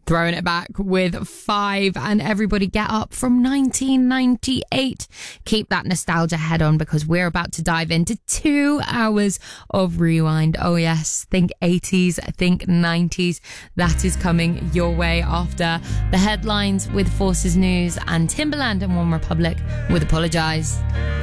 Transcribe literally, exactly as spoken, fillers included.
throwing it back with five, and everybody get up from nineteen ninety-eight. Keep that nostalgia head on because we're about to dive into two hours of rewind. Oh yes, think eighties, think nineties. That is coming your way after the headlines with Forces News and Timbaland and One Republic with Apologise.